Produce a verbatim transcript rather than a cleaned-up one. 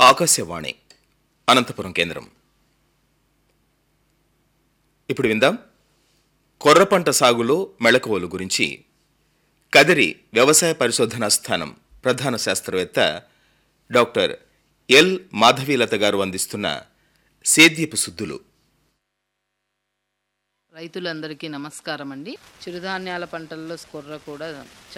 ఆకాశవాణి అనంతపురం కేంద్రం. ఇప్పుడు విందాం కొర్ర పంట సాగులో మెళకువలు గురించి. కదిరి వ్యవసాయ పరిశోధనా స్థానం ప్రధాన శాస్త్రవేత్త డాక్టర్ ఎల్ మాధవీలత గారు అందిస్తున్న సేద్యపు సుద్దులు. రైతులందరికీ నమస్కారం అండి. చిరుధాన్యాల పంటల్లో కొర్ర కూడా